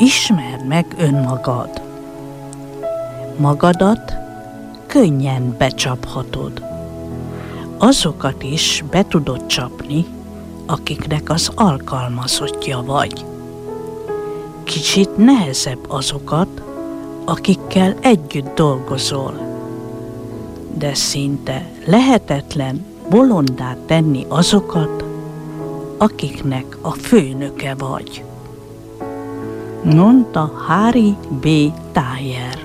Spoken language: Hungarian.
Ismerd meg önmagad. Magadat könnyen becsaphatod. Azokat is be tudod csapni, akiknek az alkalmazottja vagy. Kicsit nehezebb azokat, akikkel együtt dolgozol, de szinte lehetetlen bolonddá tenni azokat, akiknek a főnöke vagy, mondta Harry B. Thayer.